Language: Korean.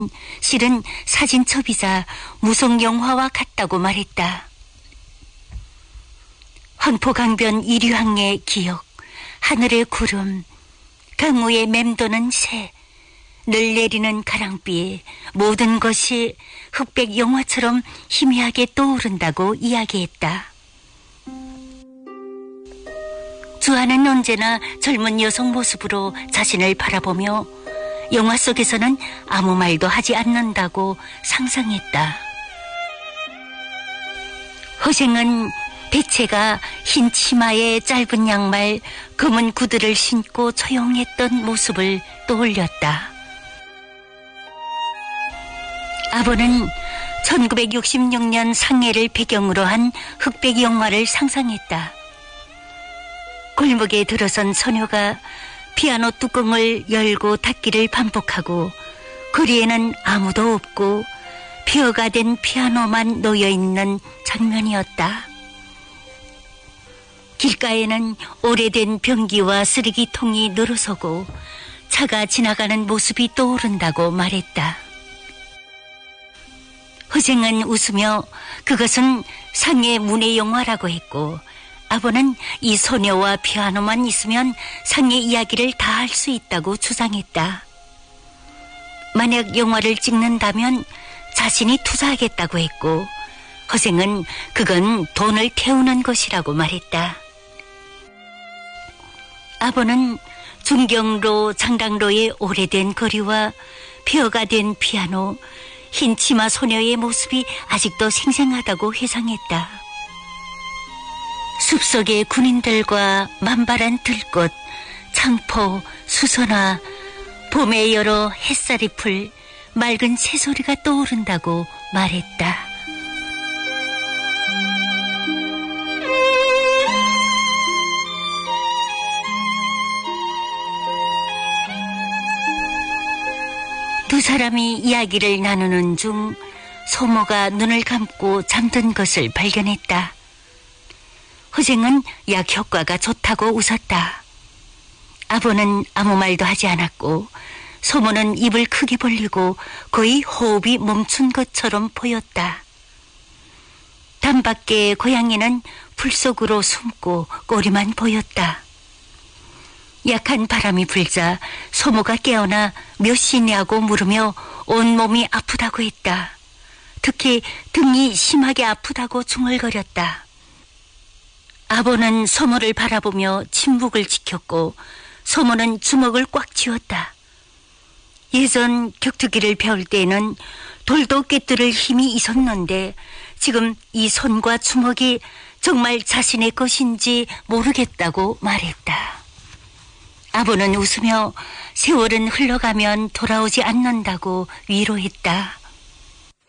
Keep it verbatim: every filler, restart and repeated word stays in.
실은 사진첩이자 무성영화와 같다고 말했다. 황포강변 이류항의 기억, 하늘의 구름, 강우에 맴도는 새, 늘 내리는 가랑비에 모든 것이 흑백 영화처럼 희미하게 떠오른다고 이야기했다. 주하는 언제나 젊은 여성 모습으로 자신을 바라보며 영화 속에서는 아무 말도 하지 않는다고 상상했다. 허생은 대체가 흰 치마에 짧은 양말, 검은 구두를 신고 조용했던 모습을 떠올렸다. 아버는 천구백육십육 년 상해를 배경으로 한 흑백 영화를 상상했다. 골목에 들어선 소녀가 피아노 뚜껑을 열고 닫기를 반복하고 거리에는 아무도 없고 폐허가 된 피아노만 놓여있는 장면이었다. 길가에는 오래된 변기와 쓰레기통이 늘어서고 차가 지나가는 모습이 떠오른다고 말했다. 허생은 웃으며 그것은 상해 문예 영화라고 했고, 아버는 이 소녀와 피아노만 있으면 상해 이야기를 다 할 수 있다고 주장했다. 만약 영화를 찍는다면 자신이 투자하겠다고 했고, 허생은 그건 돈을 태우는 것이라고 말했다. 아버는 중경로 장당로의 오래된 거리와 폐허가 된 피아노, 흰 치마 소녀의 모습이 아직도 생생하다고 회상했다. 숲속의 군인들과 만발한 들꽃, 창포, 수선화, 봄의 여러 햇살이 풀 맑은 새소리가 떠오른다고 말했다. 두 사람이 이야기를 나누는 중 소모가 눈을 감고 잠든 것을 발견했다. 허생은 약 효과가 좋다고 웃었다. 아버는 아무 말도 하지 않았고 소모는 입을 크게 벌리고 거의 호흡이 멈춘 것처럼 보였다. 담밖의 고양이는 풀 속으로 숨고 꼬리만 보였다. 약한 바람이 불자 소모가 깨어나 몇 시냐고 물으며 온몸이 아프다고 했다. 특히 등이 심하게 아프다고 중얼거렸다. 아버는 소모를 바라보며 침묵을 지켰고 소모는 주먹을 꽉 쥐었다. 예전 격투기를 배울 때에는 돌도 꿰뚫을 힘이 있었는데 지금 이 손과 주먹이 정말 자신의 것인지 모르겠다고 말했다. 아버는 웃으며 세월은 흘러가면 돌아오지 않는다고 위로했다.